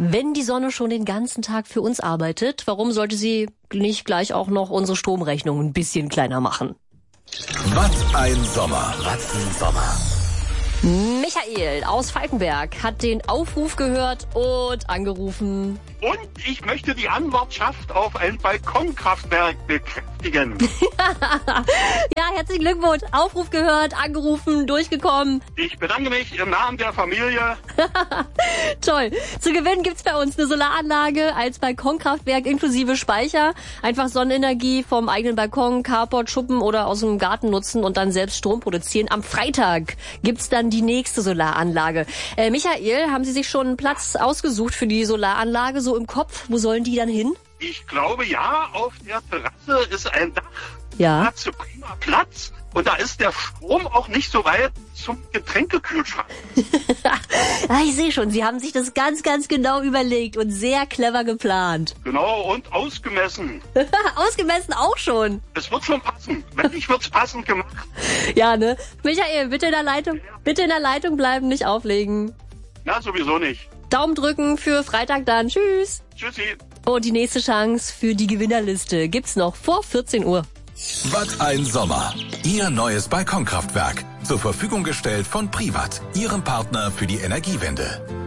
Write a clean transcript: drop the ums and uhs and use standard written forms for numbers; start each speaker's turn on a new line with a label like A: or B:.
A: Wenn die Sonne schon den ganzen Tag für uns arbeitet, warum sollte sie nicht gleich auch noch unsere Stromrechnung ein bisschen kleiner machen?
B: Was ein Sommer. Was ein Sommer.
A: Michael aus Falkenberg hat den Aufruf gehört und angerufen.
C: Und ich möchte die Anwartschaft auf ein Balkonkraftwerk bekräftigen.
A: Ja, herzlichen Glückwunsch. Aufruf gehört, angerufen, durchgekommen.
C: Ich bedanke mich im Namen der Familie.
A: Toll. Zu gewinnen gibt's bei uns eine Solaranlage als Balkonkraftwerk inklusive Speicher. Einfach Sonnenenergie vom eigenen Balkon, Carport, Schuppen oder aus dem Garten nutzen und dann selbst Strom produzieren. Am Freitag gibt's dann die nächste Solaranlage. Michael, haben Sie sich schon einen Platz ausgesucht für die Solaranlage, so im Kopf? Wo sollen die dann hin?
C: Ich glaube ja, auf der Terrasse ist ein Dach.
A: Ja.
C: Da hat sie prima Platz. Und da ist der Strom auch nicht so weit zum Getränkekühlschrank.
A: Ich sehe schon, Sie haben sich das ganz, ganz genau überlegt und sehr clever geplant.
C: Genau, und ausgemessen.
A: Ausgemessen auch schon.
C: Es wird schon passen. Wenn nicht, wird's passend gemacht.
A: Ja, ne? Michael, bitte in der Leitung bleiben, nicht auflegen.
C: Na, sowieso nicht.
A: Daumen drücken für Freitag dann. Tschüss.
C: Tschüssi.
A: Und die nächste Chance für die Gewinnerliste gibt's noch vor 14 Uhr.
B: Was ein Sommer. Ihr neues Balkonkraftwerk. Zur Verfügung gestellt von Privat, Ihrem Partner für die Energiewende.